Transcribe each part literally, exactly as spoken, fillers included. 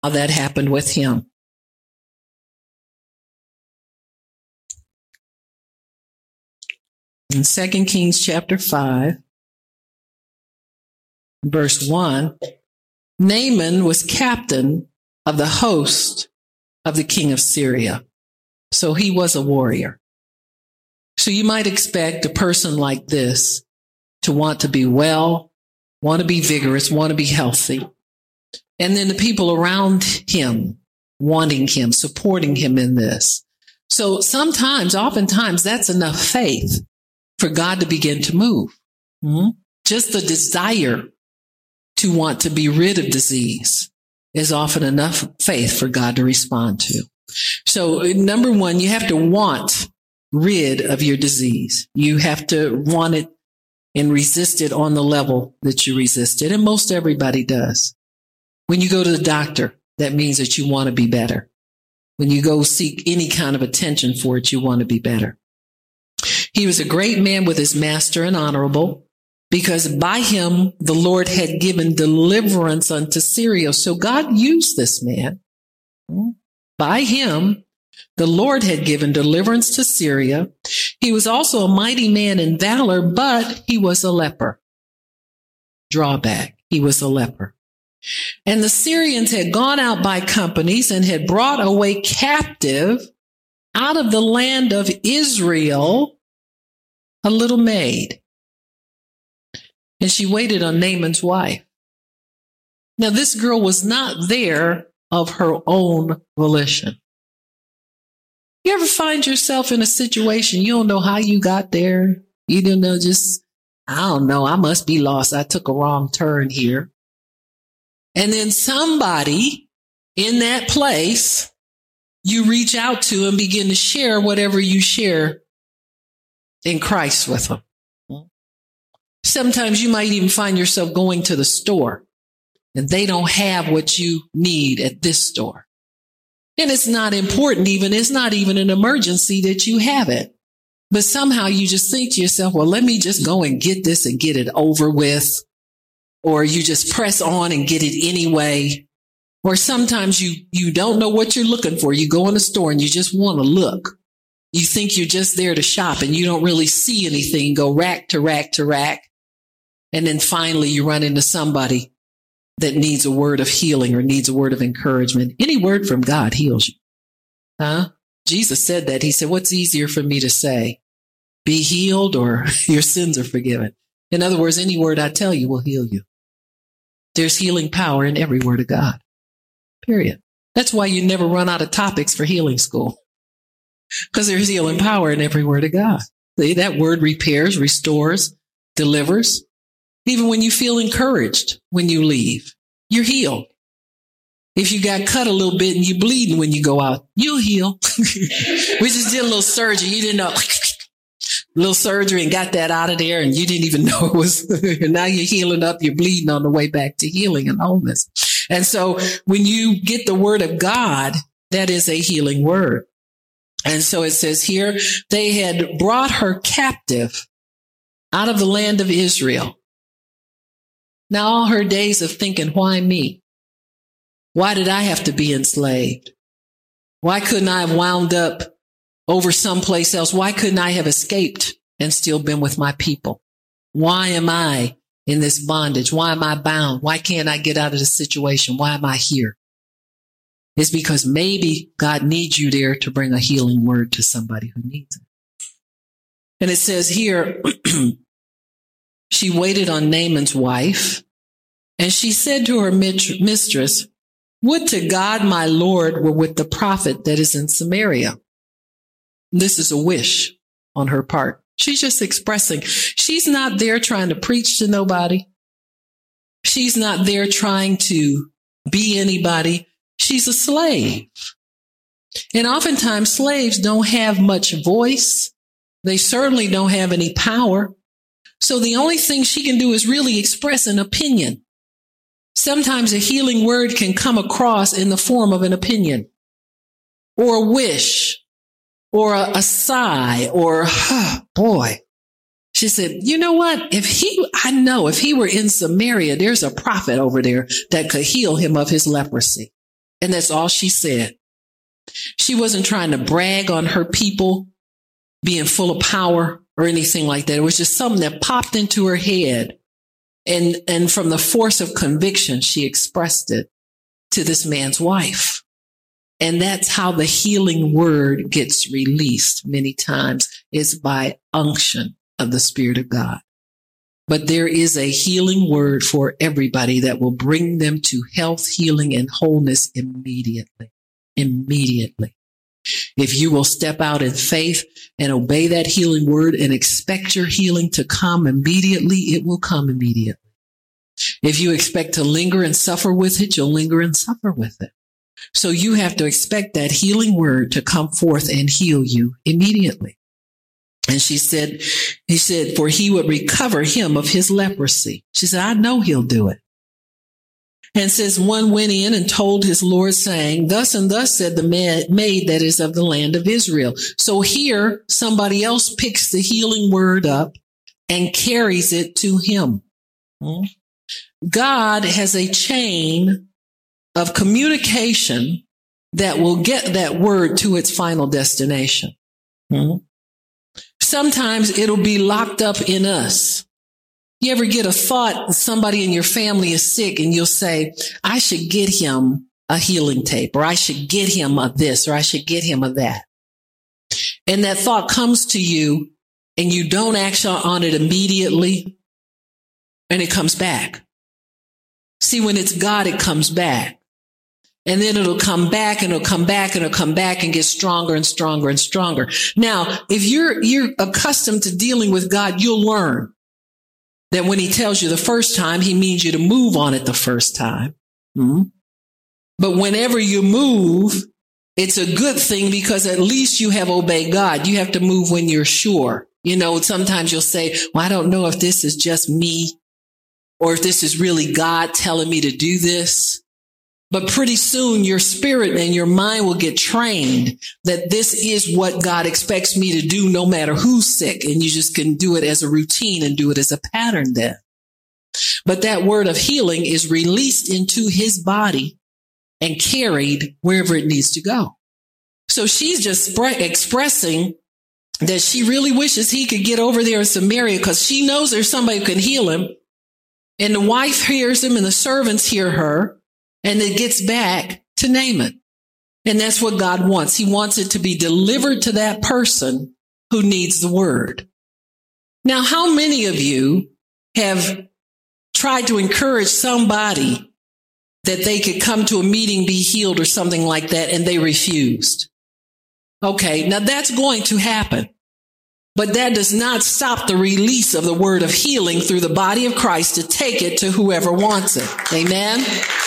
how that happened with him. In Second Kings chapter five, verse one, Naaman was captain of the host of the king of Syria. So he was a warrior. So you might expect a person like this to want to be well, want to be vigorous, want to be healthy. And then the people around him wanting him, supporting him in this. So sometimes, oftentimes, that's enough faith for God to begin to move. Mm-hmm. Just the desire to want to be rid of disease is often enough faith for God to respond to. So number one, you have to want rid of your disease. You have to want it and resist it on the level that you resist it. And most everybody does. When you go to the doctor, that means that you want to be better. When you go seek any kind of attention for it, you want to be better. He was a great man with his master and honorable, because by him the Lord had given deliverance unto Syria. So God used this man. By him, the Lord had given deliverance to Syria. He was also a mighty man in valor, but he was a leper. Drawback, he was a leper. And the Syrians had gone out by companies and had brought away captive out of the land of Israel a little maid. And she waited on Naaman's wife. Now, this girl was not there of her own volition. You ever find yourself in a situation, you don't know how you got there? You don't know, just, I don't know, I must be lost. I took a wrong turn here. And then somebody in that place, you reach out to and begin to share whatever you share in Christ with them. Sometimes you might even find yourself going to the store and they don't have what you need at this store. And it's not important even, it's not even an emergency that you have it. But somehow you just think to yourself, well, let me just go and get this and get it over with. Or you just press on and get it anyway. Or sometimes you, you don't know what you're looking for. You go in the store and you just want to look. You think you're just there to shop and you don't really see anything. Go rack to rack to rack. And then finally you run into somebody that needs a word of healing or needs a word of encouragement. Any word from God heals you. Huh? Jesus said that. He said, what's easier for me to say? Be healed or your sins are forgiven. In other words, any word I tell you will heal you. There's healing power in every word of God. Period. That's why you never run out of topics for healing school. Because there's healing power in every word of God. See, that word repairs, restores, delivers. Even when you feel encouraged when you leave, you're healed. If you got cut a little bit and you're bleeding when you go out, you'll heal. We just did a little surgery. You didn't know. Little surgery and got that out of there and you didn't even know it was. Now you're healing up. You're bleeding on the way back to healing and wholeness. And so when you get the word of God, that is a healing word. And so it says here, they had brought her captive out of the land of Israel. Now all her days of thinking, why me? Why did I have to be enslaved? Why couldn't I have wound up over someplace else? Why couldn't I have escaped and still been with my people? Why am I in this bondage? Why am I bound? Why can't I get out of this situation? Why am I here? It's because maybe God needs you there to bring a healing word to somebody who needs it. And it says here, she waited on Naaman's wife, and she said to her mistress, would to God my Lord were with the prophet that is in Samaria. This is a wish on her part. She's just expressing. She's not there trying to preach to nobody. She's not there trying to be anybody. She's a slave. And oftentimes slaves don't have much voice. They certainly don't have any power. So the only thing she can do is really express an opinion. Sometimes a healing word can come across in the form of an opinion or a wish. Or a, a sigh, or, oh, boy. She said, you know what? If he, I know if he were in Samaria, there's a prophet over there that could heal him of his leprosy. And that's all she said. She wasn't trying to brag on her people being full of power or anything like that. It was just something that popped into her head. And, and from the force of conviction, she expressed it to this man's wife. And that's how the healing word gets released many times, is by unction of the Spirit of God. But there is a healing word for everybody that will bring them to health, healing, and wholeness immediately. Immediately. If you will step out in faith and obey that healing word and expect your healing to come immediately, it will come immediately. If you expect to linger and suffer with it, you'll linger and suffer with it. So you have to expect that healing word to come forth and heal you immediately. And she said, he said, for he would recover him of his leprosy. She said, I know he'll do it. And says, one went in and told his Lord, saying, thus and thus said the maid that is of the land of Israel. So here, somebody else picks the healing word up and carries it to him. God has a chain of communication that will get that word to its final destination. Sometimes it'll be locked up in us. You ever get a thought, somebody in your family is sick, and you'll say, I should get him a healing tape, or I should get him a this, or I should get him a that. And that thought comes to you and you don't act on it immediately, and it comes back. See, when it's God, it comes back. And then it'll come back and it'll come back and it'll come back and get stronger and stronger and stronger. Now, if you're, you're accustomed to dealing with God, you'll learn that when he tells you the first time, he means you to move on it the first time. Mm-hmm. But whenever you move, it's a good thing because at least you have obeyed God. You have to move when you're sure. You know, sometimes you'll say, well, I don't know if this is just me or if this is really God telling me to do this. But pretty soon your spirit and your mind will get trained that this is what God expects me to do no matter who's sick. And you just can do it as a routine and do it as a pattern then. But that word of healing is released into his body and carried wherever it needs to go. So she's just spre- expressing that she really wishes he could get over there in Samaria because she knows there's somebody who can heal him. And the wife hears him and the servants hear her. And it gets back to Naaman. And that's what God wants. He wants it to be delivered to that person who needs the word. Now, how many of you have tried to encourage somebody that they could come to a meeting, be healed or something like that, and they refused? Okay, now that's going to happen. But that does not stop the release of the word of healing through the body of Christ to take it to whoever wants it. Amen?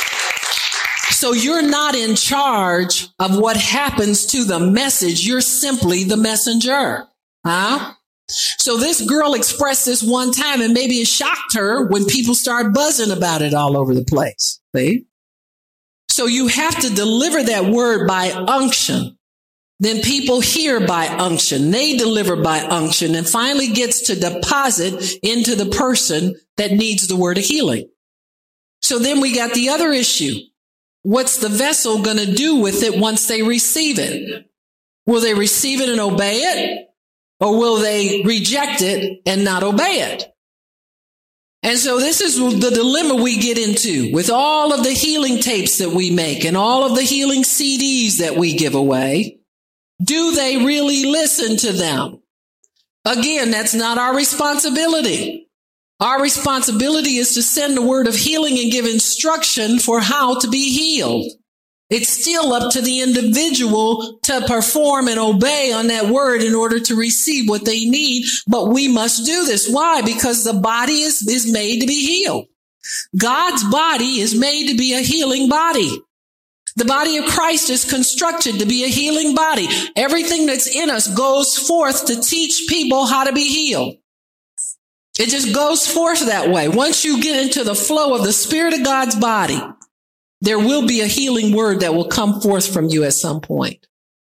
So you're not in charge of what happens to the message. You're simply the messenger. Huh? So this girl expressed this one time and maybe it shocked her when people start buzzing about it all over the place. See? So you have to deliver that word by unction. Then people hear by unction. They deliver by unction and finally gets to deposit into the person that needs the word of healing. So then we got the other issue. What's the vessel going to do with it once they receive it? Will they receive it and obey it? Or will they reject it and not obey it? And so this is the dilemma we get into with all of the healing tapes that we make and all of the healing C Ds that we give away. Do they really listen to them? Again, that's not our responsibility. Our responsibility is to send the word of healing and give instruction for how to be healed. It's still up to the individual to perform and obey on that word in order to receive what they need. But we must do this. Why? Because the body is, is made to be healed. God's body is made to be a healing body. The body of Christ is constructed to be a healing body. Everything that's in us goes forth to teach people how to be healed. It just goes forth that way. Once you get into the flow of the Spirit of God's body, there will be a healing word that will come forth from you at some point.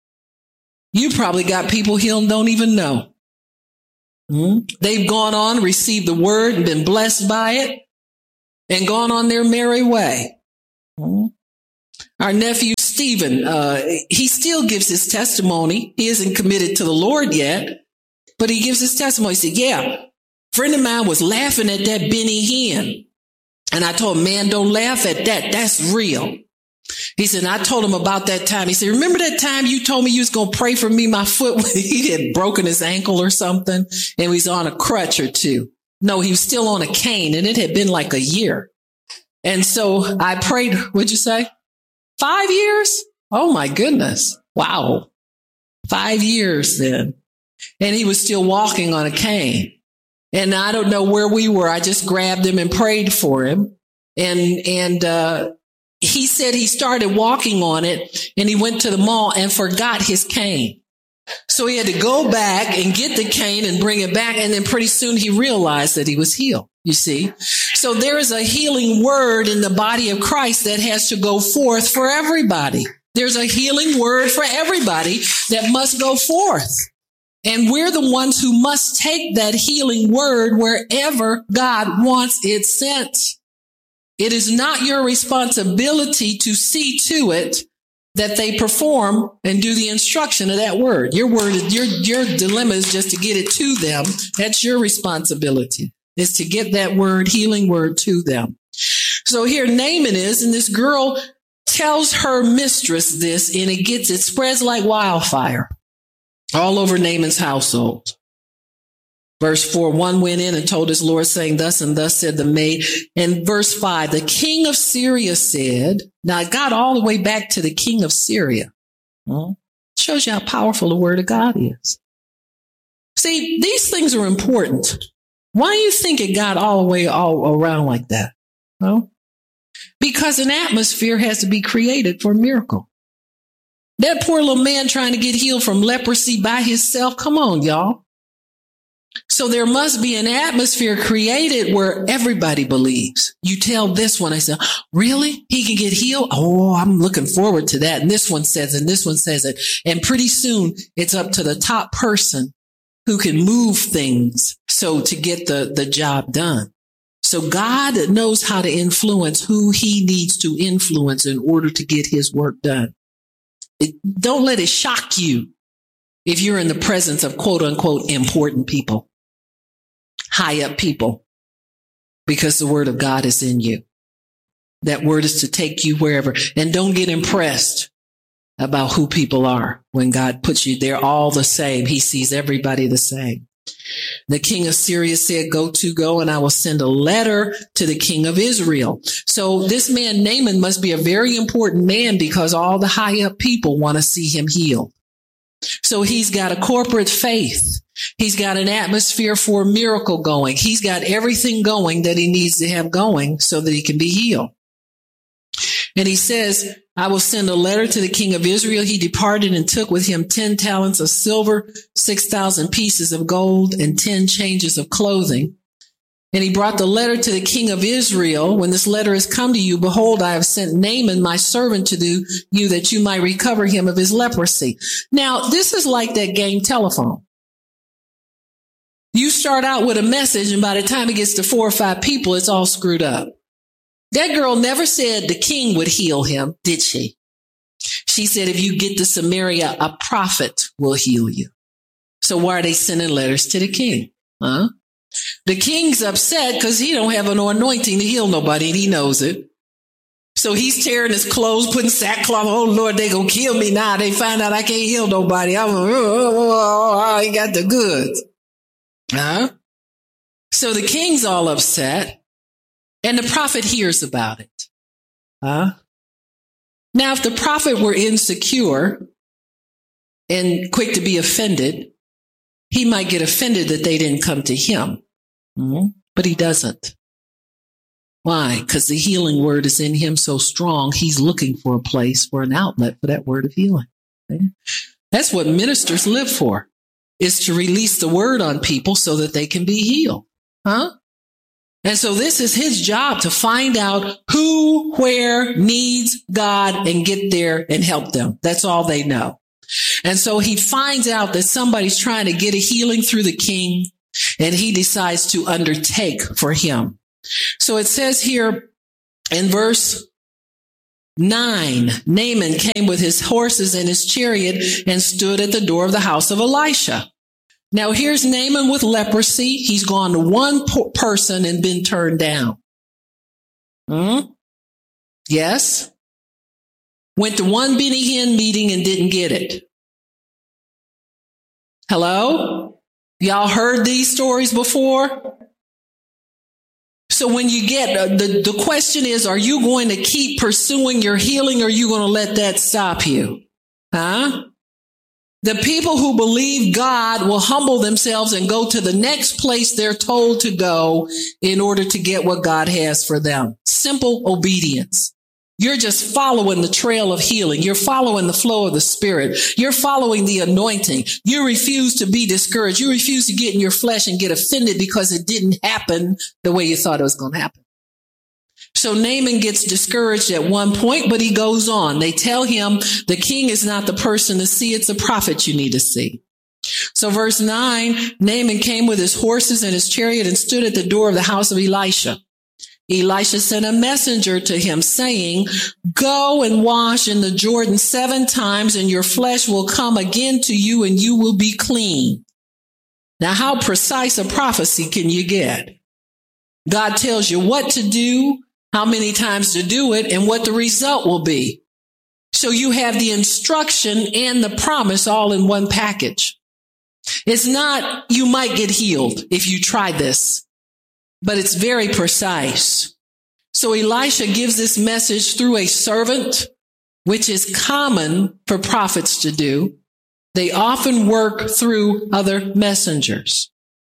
You probably got people healed and don't even know. Hmm? They've gone on, received the word, and been blessed by it, and gone on their merry way. Hmm? Our nephew Stephen, uh, he still gives his testimony. He isn't committed to the Lord yet, but he gives his testimony. He said, yeah, a friend of mine was laughing at that Benny Hinn. And I told him, man, don't laugh at that. That's real. He said, and I told him about that time. He said, remember that time you told me you was going to pray for me? My foot, he had broken his ankle or something, and he was on a crutch or two. No, he was still on a cane, and it had been like a year. And so I prayed, what'd you say? Five years? Oh my goodness. Wow. Five years then. And he was still walking on a cane. And I don't know where we were. I just grabbed him and prayed for him. And, and, uh, he said he started walking on it, and he went to the mall and forgot his cane. So he had to go back and get the cane and bring it back. And then pretty soon he realized that he was healed, you see. So there is a healing word in the body of Christ that has to go forth for everybody. There's a healing word for everybody that must go forth. And we're the ones who must take that healing word wherever God wants it sent. It is not your responsibility to see to it that they perform and do the instruction of that word. Your word, your, your dilemma is just to get it to them. That's your responsibility, is to get that word, healing word, to them. So here Naaman is, and this girl tells her mistress this, and it gets, it spreads like wildfire all over Naaman's household. Verse four, one went in and told his Lord, saying, thus and thus said the maid. And verse five, the king of Syria said, now it got all the way back to the king of Syria. Well, shows you how powerful the word of God is. See, these things are important. Why do you think it got all the way all around like that? Well, because an atmosphere has to be created for a miracle. That poor little man trying to get healed from leprosy by himself. Come on, y'all. So there must be an atmosphere created where everybody believes. You tell this one, I say, really? He can get healed? Oh, I'm looking forward to that. And this one says, and this one says it. And pretty soon it's up to the top person who can move things so to get the, the job done. So God knows how to influence who he needs to influence in order to get his work done. It, don't let it shock you if you're in the presence of quote unquote important people, high up people, because the word of God is in you. That word is to take you wherever. And don't get impressed about who people are when God puts you there all the same. He sees everybody the same. The king of Syria said, go to go, and I will send a letter to the king of Israel. So this man Naaman must be a very important man because all the high up people want to see him healed. So he's got a corporate faith. He's got an atmosphere for a miracle going. He's got everything going that he needs to have going so that he can be healed. And he says, I will send a letter to the king of Israel. He departed and took with him ten talents of silver, six thousand pieces of gold, and ten changes of clothing. And he brought the letter to the king of Israel. When this letter has come to you, behold, I have sent Naaman, my servant, to do you that you might recover him of his leprosy. Now, this is like that game telephone. You start out with a message, and by the time it gets to four or five people, it's all screwed up. That girl never said the king would heal him, did she? She said, if you get to Samaria, a prophet will heal you. So why are they sending letters to the king? Huh? The king's upset because he don't have an anointing to heal nobody, and he knows it. So he's tearing his clothes, putting sackcloth. Oh, Lord, they gonna kill me now. They find out I can't heal nobody. I'm, oh, I ain't got the goods. Huh? So the king's all upset, and the prophet hears about it. Huh? Now, if the prophet were insecure and quick to be offended, he might get offended that they didn't come to him. Mm-hmm. But he doesn't. Why? Because the healing word is in him so strong, he's looking for a place, for an outlet for that word of healing. Okay? That's what ministers live for, is to release the word on people so that they can be healed. Huh? And so this is his job, to find out who, where needs God and get there and help them. That's all they know. And so he finds out that somebody's trying to get a healing through the king, and he decides to undertake for him. So it says here in verse nine, Naaman came with his horses and his chariot and stood at the door of the house of Elisha. Now here's Naaman with leprosy. He's gone to one po- person and been turned down. Hmm? Yes. Went to one Benny Hinn meeting and didn't get it. Hello? Y'all heard these stories before? So when you get, uh, the, the question is, are you going to keep pursuing your healing, or are you going to let that stop you? Huh? The people who believe God will humble themselves and go to the next place they're told to go in order to get what God has for them. Simple obedience. You're just following the trail of healing. You're following the flow of the Spirit. You're following the anointing. You refuse to be discouraged. You refuse to get in your flesh and get offended because it didn't happen the way you thought it was going to happen. So Naaman gets discouraged at one point, but he goes on. They tell him the king is not the person to see. It's a prophet you need to see. So verse nine, Naaman came with his horses and his chariot and stood at the door of the house of Elisha. Elisha sent a messenger to him saying, go and wash in the Jordan seven times and your flesh will come again to you and you will be clean. Now, how precise a prophecy can you get? God tells you what to do, how many times to do it, and what the result will be. So you have the instruction and the promise all in one package. It's not, you might get healed if you try this, but it's very precise. So Elisha gives this message through a servant, which is common for prophets to do. They often work through other messengers.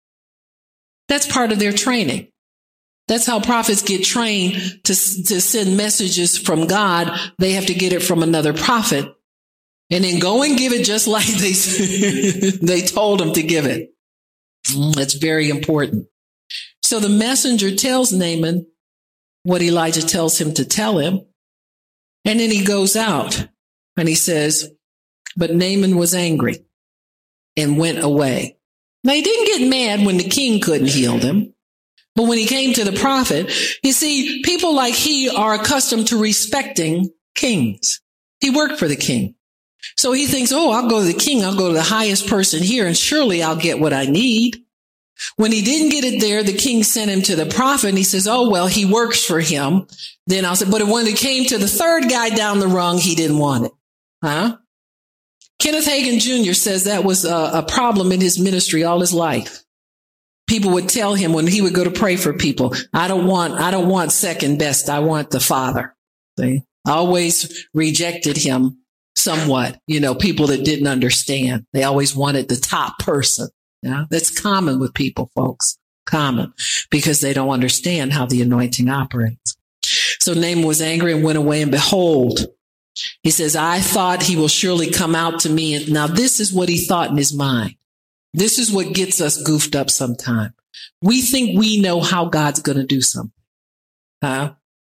That's part of their training. That's how prophets get trained to, to send messages from God. They have to get it from another prophet and then go and give it just like they, they told them to give it. That's very important. So the messenger tells Naaman what Elijah tells him to tell him. And then he goes out and he says, but Naaman was angry and went away. Now he didn't get mad when the king couldn't heal them. But when he came to the prophet, you see, people like he are accustomed to respecting kings. He worked for the king. So he thinks, oh, I'll go to the king. I'll go to the highest person here and surely I'll get what I need. When he didn't get it there, the king sent him to the prophet and he says, oh, well, he works for him. Then I'll say, but when it came to the third guy down the rung, he didn't want it. Huh? Kenneth Hagin Junior says that was a, a problem in his ministry all his life. People would tell him when he would go to pray for people, I don't want, I don't want second best. I want the Father. They always rejected him somewhat. You know, people that didn't understand. They always wanted the top person. Yeah, that's common with people, folks. Common, because they don't understand how the anointing operates. So Naaman was angry and went away, and behold, he says, I thought he will surely come out to me. And now this is what he thought in his mind. This is what gets us goofed up sometime. We think we know how God's going to do something. Huh?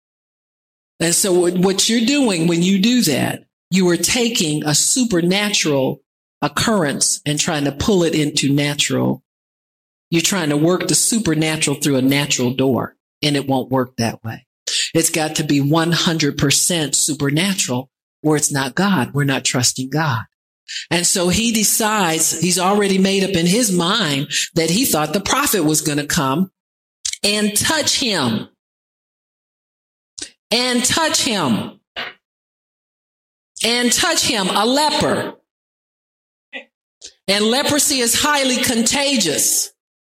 And so what you're doing when you do that, you are taking a supernatural occurrence and trying to pull it into natural. You're trying to work the supernatural through a natural door, and it won't work that way. It's got to be one hundred percent supernatural, or it's not God. We're not trusting God. And so he decides, he's already made up in his mind that he thought the prophet was going to come and touch him. And touch him. And touch him, a leper. And leprosy is highly contagious.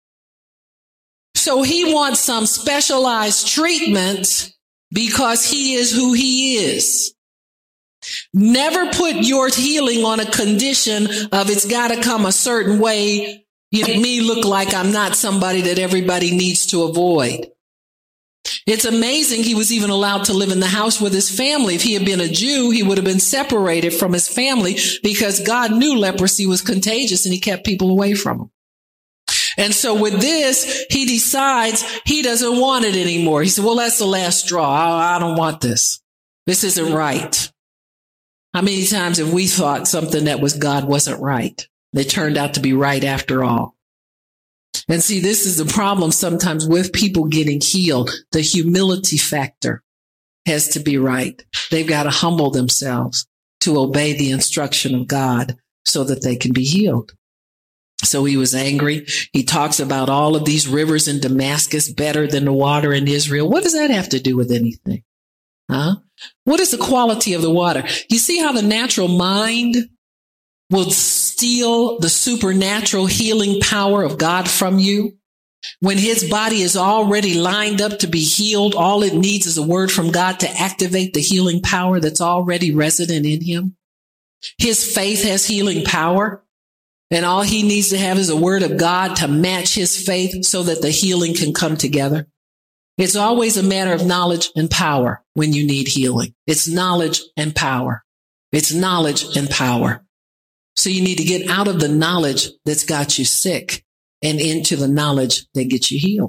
So he wants some specialized treatment because he is who he is. Never put your healing on a condition of it's got to come a certain way. You make me look like I'm not somebody that everybody needs to avoid. It's amazing he was even allowed to live in the house with his family. If he had been a Jew, he would have been separated from his family because God knew leprosy was contagious and he kept people away from him. And so with this, he decides he doesn't want it anymore. He said, well, that's the last straw. I, I don't want this. This isn't right. How many times have we thought something that was God wasn't right? It turned out to be right after all. And see, this is the problem sometimes with people getting healed, the humility factor. has to be right. They've got to humble themselves to obey the instruction of God so that they can be healed. So he was angry. He talks about all of these rivers in Damascus better than the water in Israel. What does that have to do with anything? Huh? What is the quality of the water? You see how the natural mind will steal the supernatural healing power of God from you? When his body is already lined up to be healed, all it needs is a word from God to activate the healing power that's already resident in him. His faith has healing power, and all he needs to have is a word of God to match his faith so that the healing can come together. It's always a matter of knowledge and power when you need healing. It's knowledge and power. It's knowledge and power. So you need to get out of the knowledge that's got you sick and into the knowledge that gets you healed.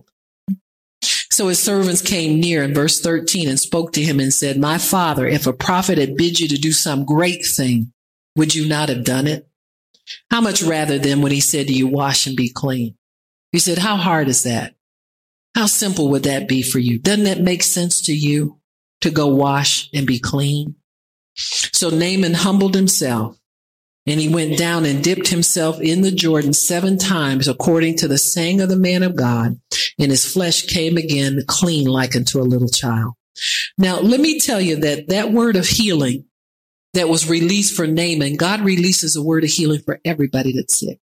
So his servants came near in verse thirteen and spoke to him and said, "My father, if a prophet had bid you to do some great thing, would you not have done it? How much rather than when he said to you, wash and be clean?" He said, how hard is that? How simple would that be for you? Doesn't that make sense to you to go wash and be clean? So Naaman humbled himself, and he went down and dipped himself in the Jordan seven times, according to the saying of the man of God, and his flesh came again clean like unto a little child. Now, let me tell you that that word of healing that was released for Naaman, God releases a word of healing for everybody that's sick.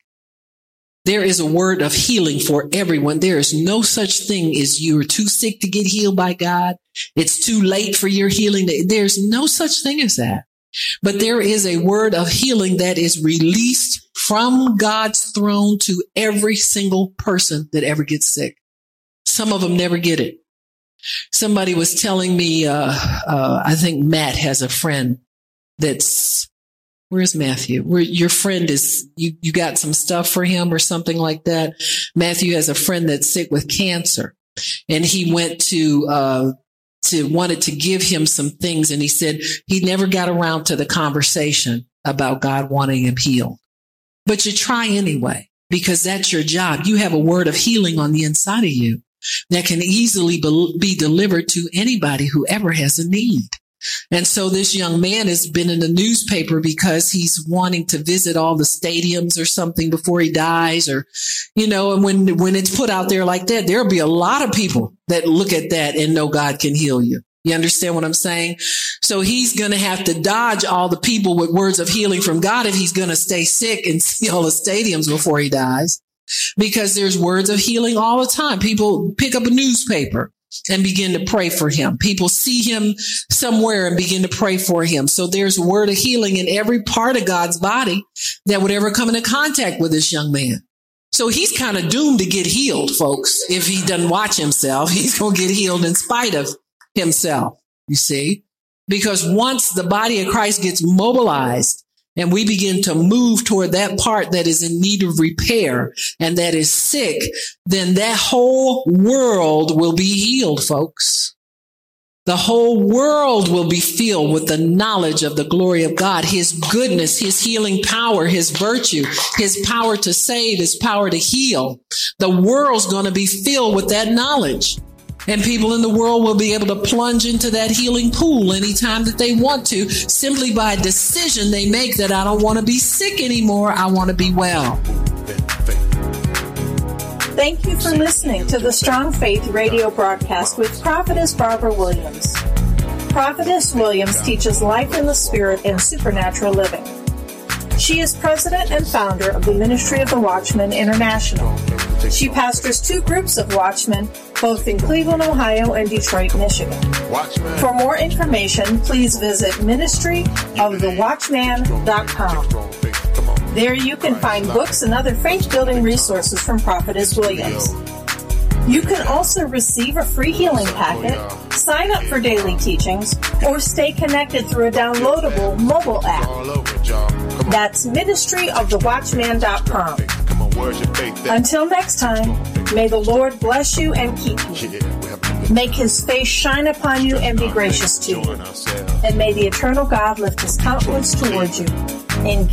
There is a word of healing for everyone. There is no such thing as you are too sick to get healed by God. It's too late for your healing. There's no such thing as that. But there is a word of healing that is released from God's throne to every single person that ever gets sick. Some of them never get it. Somebody was telling me, uh, uh, I think Matt has a friend that's, where's Matthew? Where your friend is, you, you got some stuff for him or something like that. Matthew has a friend that's sick with cancer, and he went to, uh, to wanted to give him some things. And he said he never got around to the conversation about God wanting him healed. But you try anyway, because that's your job. You have a word of healing on the inside of you that can easily be delivered to anybody who ever has a need. And so this young man has been in the newspaper because he's wanting to visit all the stadiums or something before he dies, or, you know, and when, when it's put out there like that, there'll be a lot of people that look at that and know God can heal you. You understand what I'm saying? So he's going to have to dodge all the people with words of healing from God if he's going to stay sick and see all the stadiums before he dies, because there's words of healing all the time. People pick up a newspaper and begin to pray for him. People see him somewhere and begin to pray for him. So there's a word of healing in every part of God's body that would ever come into contact with this young man. So he's kind of doomed to get healed, folks. If he doesn't watch himself, he's going to get healed in spite of himself, you see, because once the body of Christ gets mobilized and we begin to move toward that part that is in need of repair and that is sick, then that whole world will be healed, folks. The whole world will be filled with the knowledge of the glory of God, his goodness, his healing power, his virtue, his power to save, his power to heal. The world's going to be filled with that knowledge. And people in the world will be able to plunge into that healing pool anytime that they want to, simply by a decision they make that I don't want to be sick anymore. I want to be well. Thank you for listening to the Strong Faith radio broadcast with Prophetess Barbara Williams. Prophetess Williams teaches life in the Spirit and supernatural living. She is president and founder of the Ministry of the Watchman International. She pastors two groups of watchmen, both in Cleveland, Ohio, and Detroit, Michigan. For more information, please visit ministry of the watchman dot com. There you can find books and other faith-building resources from Prophetess Williams. You can also receive a free healing packet, sign up for daily teachings, or stay connected through a downloadable mobile app. That's ministry of the watchman dot com. Until next time, may the Lord bless you and keep you. Make his face shine upon you and be gracious to you. And may the eternal God lift his countenance towards you and give